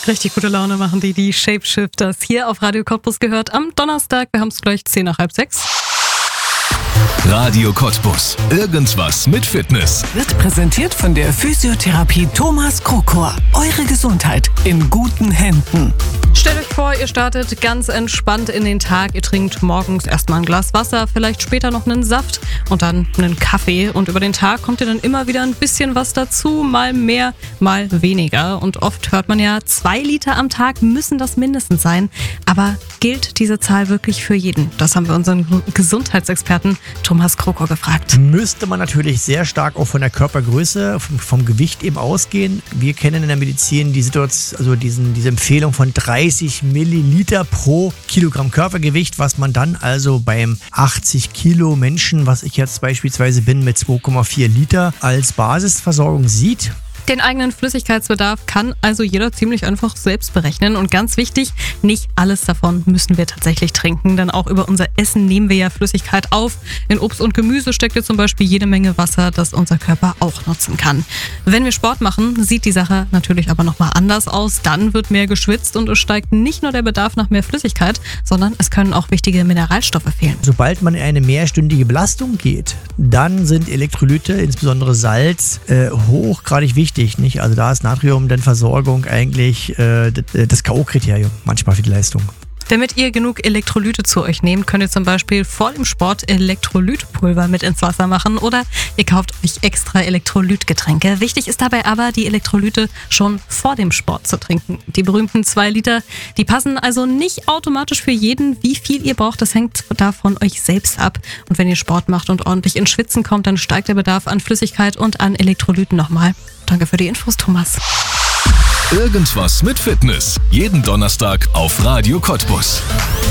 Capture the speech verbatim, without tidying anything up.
Richtig gute Laune machen die, die Shapeshifters. Hier auf Radio Cottbus gehört am Donnerstag. Wir haben es gleich zehn nach halb sechs. Radio Cottbus. Irgendwas mit Fitness. Wird präsentiert von der Physiotherapie Thomas Krokor. Eure Gesundheit in guten Händen. Stellt euch vor, ihr startet ganz entspannt in den Tag. Ihr trinkt morgens erstmal ein Glas Wasser, vielleicht später noch einen Saft und dann einen Kaffee. Und über den Tag kommt ihr dann immer wieder ein bisschen was dazu, mal mehr, mal weniger. Und oft hört man ja, zwei Liter am Tag müssen das mindestens sein. Aber gilt diese Zahl wirklich für jeden? Das haben wir unseren Gesundheitsexperten Thomas Krokor gefragt. Müsste man natürlich sehr stark auch von der Körpergröße, vom, vom Gewicht eben ausgehen. Wir kennen in der Medizin die Situation, also diesen, diese Empfehlung von dreißig Milliliter pro Kilogramm Körpergewicht, was man dann also beim achtzig Kilo Menschen, was ich jetzt beispielsweise bin, mit zwei Komma vier Liter als Basisversorgung sieht. Den eigenen Flüssigkeitsbedarf kann also jeder ziemlich einfach selbst berechnen. Und ganz wichtig, nicht alles davon müssen wir tatsächlich trinken, denn auch über unser Essen nehmen wir ja Flüssigkeit auf. In Obst und Gemüse steckt ja zum Beispiel jede Menge Wasser, das unser Körper auch nutzen kann. Wenn wir Sport machen, sieht die Sache natürlich aber nochmal anders aus. Dann wird mehr geschwitzt und es steigt nicht nur der Bedarf nach mehr Flüssigkeit, sondern es können auch wichtige Mineralstoffe fehlen. Sobald man in eine mehrstündige Belastung geht, dann sind Elektrolyte, insbesondere Salz, äh, hochgradig wichtig. Nicht? Also da ist Natrium, dann Versorgung eigentlich äh, das K O-Kriterium manchmal für die Leistung. Damit ihr genug Elektrolyte zu euch nehmt, könnt ihr zum Beispiel vor dem Sport Elektrolytpulver mit ins Wasser machen oder ihr kauft euch extra Elektrolytgetränke. Wichtig ist dabei aber, die Elektrolyte schon vor dem Sport zu trinken. Die berühmten zwei Liter, die passen also nicht automatisch für jeden. Wie viel ihr braucht, das hängt da von euch selbst ab. Und wenn ihr Sport macht und ordentlich ins Schwitzen kommt, dann steigt der Bedarf an Flüssigkeit und an Elektrolyten nochmal. Danke für die Infos, Thomas. Irgendwas mit Fitness. Jeden Donnerstag auf Radio Cottbus.